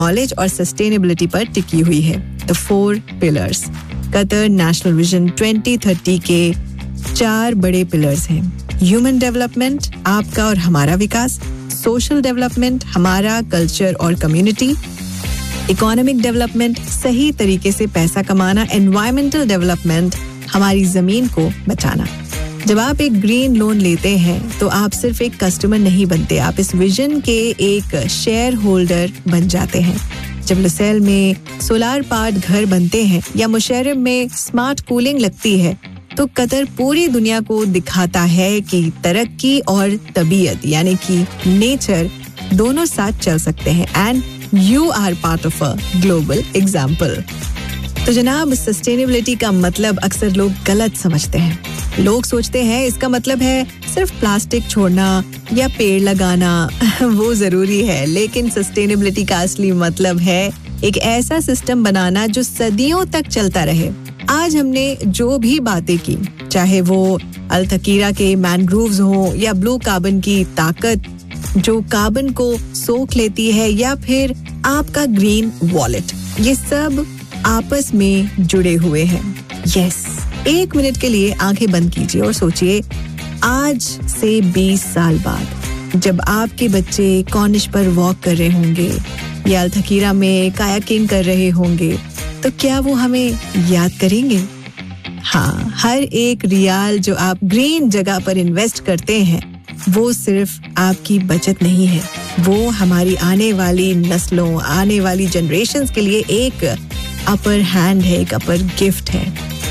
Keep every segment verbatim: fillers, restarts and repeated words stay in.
Knowledge और sustainability पर टिकी हुई है। The four pillars. Qatar national vision twenty thirty के चार बड़े पिलर्स हैं। ह्यूमन डेवलपमेंट, आपका और हमारा विकास। सोशल डेवलपमेंट, हमारा कल्चर और कम्युनिटी। इकोनॉमिक डेवलपमेंट, सही तरीके से पैसा कमाना। एनवायरमेंटल डेवलपमेंट, हमारी जमीन को बचाना। जब आप एक ग्रीन लोन लेते हैं तो आप सिर्फ एक कस्टमर नहीं बनते, आप इस विजन के एक शेयर होल्डर बन जाते हैं। जब लुसैल में सोलार पावर्ड घर बनते हैं या मुशर्रफ में स्मार्ट कूलिंग लगती है तो कतर पूरी दुनिया को दिखाता है कि तरक्की और तबीयत यानी कि नेचर दोनों साथ चल सकते हैं। And you are part of a global example. तो जनाब, सस्टेनेबिलिटी का मतलब अक्सर लोग गलत समझते हैं। लोग सोचते हैं इसका मतलब है सिर्फ प्लास्टिक छोड़ना या पेड़ लगाना। वो जरूरी है, लेकिन सस्टेनेबिलिटी का असली मतलब है एक ऐसा सिस्टम बनाना जो सदियों तक चलता रहे। आज हमने जो भी बातें की, चाहे वो अल थकीरा के मैनग्रोव्स हो या ब्लू कार्बन की ताकत जो कार्बन को सोख लेती है, या फिर आपका ग्रीन वॉलेट, ये सब आपस में जुड़े हुए हैं। यस, एक मिनट के लिए आंखें बंद कीजिए और सोचिए, आज से बीस साल बाद जब आपके बच्चे कॉर्निश पर वॉक कर रहे होंगे या अल थकीरा में कायाकिंग कर रहे होंगे, तो क्या वो हमें याद करेंगे? हाँ, हर एक रियाल जो आप ग्रीन जगह पर इन्वेस्ट करते हैं वो सिर्फ आपकी बचत नहीं है, वो हमारी आने वाली नस्लों, आने वाली जनरेशन्स के लिए एक अपर हैंड है, एक अपर गिफ्ट है।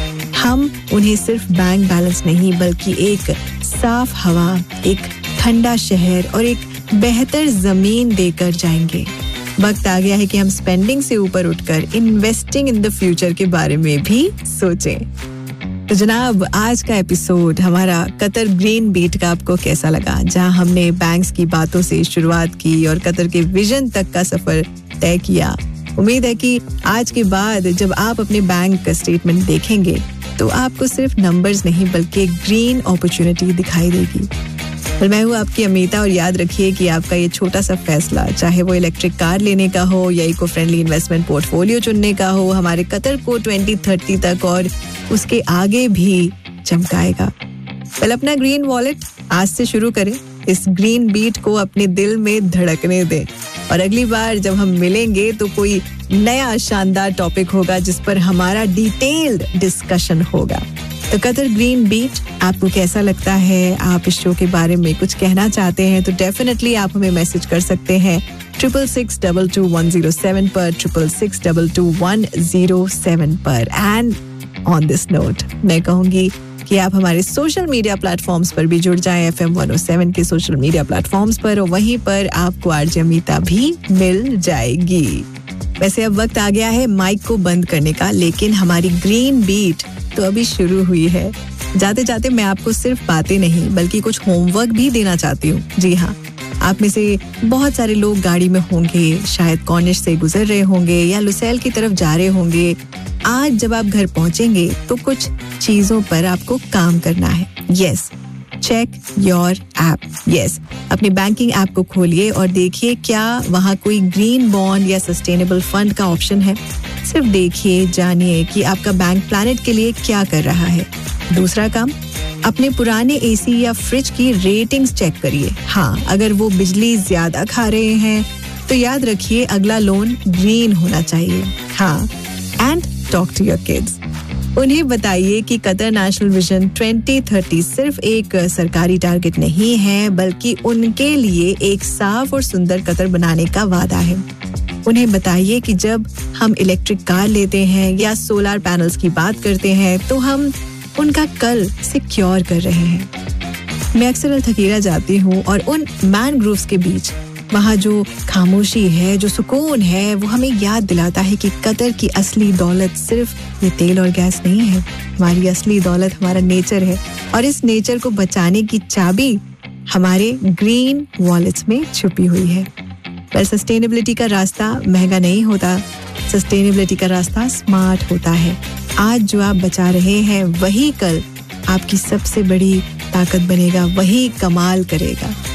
हम उन्हें सिर्फ बैंक बैलेंस नहीं बल्कि एक साफ हवा, एक ठंडा शहर और एक बेहतर जमीन देकर जाएंगे। वक्त आ गया है कि हम स्पेंडिंग से ऊपर उठकर इन्वेस्टिंग इन द फ्यूचर के बारे में भी सोचें। तो जनाब, आज का एपिसोड हमारा कतर ग्रीन बीट का आपको कैसा लगा, जहां हमने बैंक्स की बातों से शुरुआत की और कतर के विजन तक का सफर तय किया। उम्मीद है कि आज के बाद जब आप अपने बैंक स्टेटमेंट देखेंगे तो आपको सिर्फ नंबर्स नहीं बल्कि एक ग्रीन अपॉर्चुनिटी दिखाई देगी। और मैं हूँ आपकी अमीता, और याद रखिए कि आपका ये छोटा सा फैसला, चाहे वो इलेक्ट्रिक कार लेने का हो या इको फ्रेंडली इन्वेस्टमेंट पोर्टफोलियो चुनने का हो, हमारे कतर को ट्वेंटी थर्टी तक और उसके आगे भी चमकाएगा। पहले अपना ग्रीन वॉलेट आज से शुरू करें, इस ग्रीन बीट को अपने दिल में धड़कने दें, और अगली बार जब हम मिलेंगे तो कोई नया शानदार टॉपिक होगा जिस पर हमारा डिटेल्ड डिस्कशन होगा। तो कतर ग्रीन बीट आपको कैसा लगता है? आप इस शो के बारे में कुछ कहना चाहते हैं तो डेफिनेटली आप हमें मैसेज कर सकते हैं triple six double two one zero seven पर, triple six double two one zero seven पर। एंड ऑन दिस नोट मैं कहूंगी कि आप हमारे सोशल मीडिया प्लेटफॉर्म्स पर भी जुड़ जाएं, F M one O seven के सोशल मीडिया प्लेटफॉर्म्स पर, और वहीं पर आपको आरजे अमीता भी मिल जाएगी। वैसे अब वक्त आ गया है माइक को बंद करने का, लेकिन हमारी ग्रीन बीट तो अभी शुरू हुई है। जाते जाते मैं आपको सिर्फ बातें नहीं बल्कि कुछ होमवर्क भी देना चाहती हूँ। जी हाँ, आप में से बहुत सारे लोग गाड़ी में होंगे, शायद कॉर्निश से गुजर रहे होंगे या लुसैल की तरफ जा रहे होंगे। आज जब आप घर पहुंचेंगे तो कुछ चीजों पर आपको काम करना है। Yes, check your app. Yes, अपने बैंकिंग ऐप को खोलिए और देखिए क्या वहाँ कोई ग्रीन बॉन्ड या सस्टेनेबल फंड का ऑप्शन है। सिर्फ देखिए, जानिए कि आपका बैंक प्लैनेट के लिए क्या कर रहा है। दूसरा काम, अपने पुराने एसी या फ्रिज की रेटिंग्स चेक करिए। हाँ, अगर वो बिजली ज्यादा खा रहे हैं तो याद रखिए अगला लोन ग्रीन होना चाहिए। हाँ, and talk to your kids. उन्हें बताइए कि Qatar national vision twenty thirty सिर्फ एक सरकारी टारगेट नहीं है बल्कि उनके लिए एक साफ और सुंदर कतर बनाने का वादा है। उन्हें बताइए कि जब हम इलेक्ट्रिक कार लेते हैं या सोलर पैनल्स की बात करते हैं तो हम उनका कल सिक्योर कर रहे हैं। मैं अक्सर अल थकीरा जाती हूँ और उन मैनग्रोव्स के बीच वहाँ जो खामोशी है, जो सुकून है, वो हमें याद दिलाता है कि कतर की असली दौलत सिर्फ ये तेल और गैस नहीं है। हमारी असली दौलत हमारा नेचर है, और इस नेचर को बचाने की चाबी हमारे ग्रीन वॉलेट्स में छुपी हुई है। पर सस्टेनेबिलिटी का रास्ता महंगा नहीं होता, सस्टेनेबिलिटी का रास्ता स्मार्ट होता है। आज जो आप बचा रहे हैं वही कल आपकी सबसे बड़ी ताकत बनेगा, वही कमाल करेगा।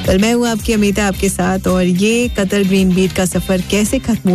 well, मैं हूँ आपकी अमिता आपके साथ, और ये कतर ग्रीन बीट का सफर कैसे खत्म